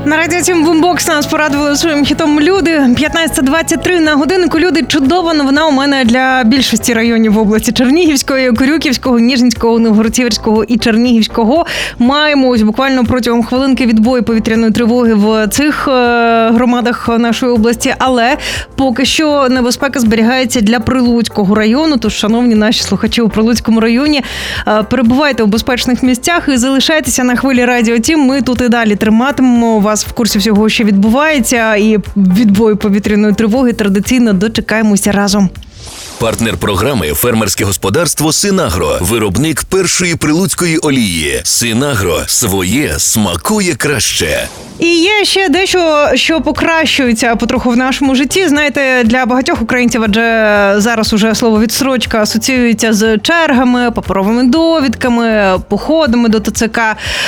На радіо Тім Бумбокс нас порадували своїм хітом «Люди». 15:23 на годиннику. Люди, чудова новина у мене для більшості районів області Чернігівської, Корюківського, Ніжинського, Новгород-Сіверського і Чернігівського. Маємо ось буквально протягом хвилинки відбою повітряної тривоги в цих громадах нашої області. Але поки що небезпека зберігається для Прилуцького району. Тож, шановні наші слухачі у Прилуцькому районі, перебувайте у безпечних місцях і залишайтеся на хвилі радіо Тім. Ми тут і далі триматимемо вас в курсі всього, що відбувається, і відбою повітряної тривоги традиційно дочекаємося разом. Партнер програми «Фермерське господарство Синагро». Виробник першої прилуцької олії. Синагро. Своє смакує краще. І є ще дещо, що покращується потроху в нашому житті. Знаєте, для багатьох українців, адже зараз уже слово «відстрочка» асоціюється з чергами, паперовими довідками, походами до ТЦК.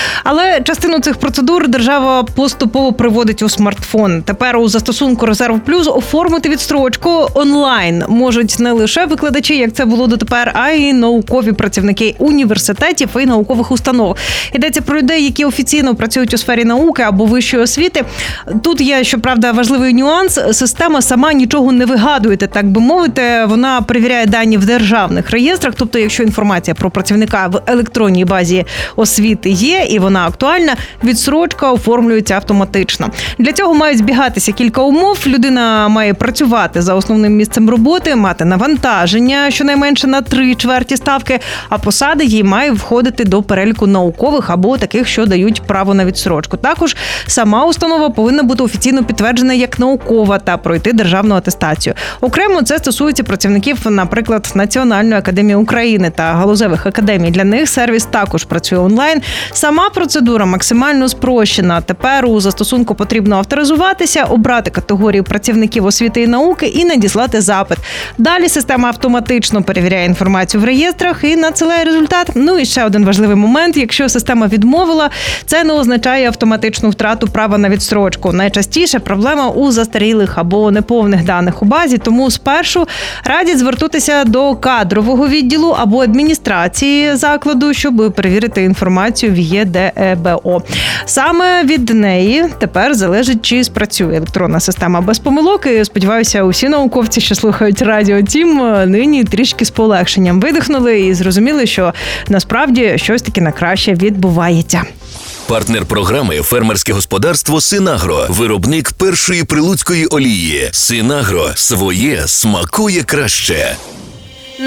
Але частину цих процедур держава поступово приводить у смартфон. Тепер у застосунку «Резерв Плюс» оформити відстрочку онлайн можуть не лише викладачі, як це було дотепер, а й наукові працівники університетів і наукових установ. Йдеться про людей, які офіційно працюють у сфері науки або вищої освіти. Тут є, щоправда, важливий нюанс. Система сама нічого не вигадує, так би мовити. Вона перевіряє дані в державних реєстрах. Тобто, якщо інформація про працівника в електронній базі освіти є і вона актуальна, відстрочка оформлюється автоматично. Для цього мають збігатися кілька умов. Людина має працювати за основним місцем роботи, мати навантаження щонайменше на 3/4 ставки, а посада їй має входити до переліку наукових або таких, що дають право на відстрочку. Також сама установа повинна бути офіційно підтверджена як наукова та пройти державну атестацію. Окремо це стосується працівників, наприклад, Національної академії України та галузевих академій. Для них сервіс також працює онлайн. Сама процедура максимально спрощена. Тепер у застосунку потрібно авторизуватися, обрати категорію працівників освіти і науки і надіслати запит. Далі система автоматично перевіряє інформацію в реєстрах і надсилає результат. Ну і ще один важливий момент. Якщо система відмовила, це не означає автоматичну втрату права на відстрочку. Найчастіше проблема у застарілих або неповних даних у базі, тому спершу радять звернутися до кадрового відділу або адміністрації закладу, щоб перевірити інформацію в ЄДЕБО. Саме від неї тепер залежить, чи спрацює електронна система без помилок. І сподіваюся, усі науковці, що слухають радіо Тім, нині трішки з полегшенням видихнули і зрозуміли, що насправді щось таки на краще відбувається. Партнер програми «Фермерське господарство Синагро». Виробник першої прилуцької олії. Синагро. Своє смакує краще.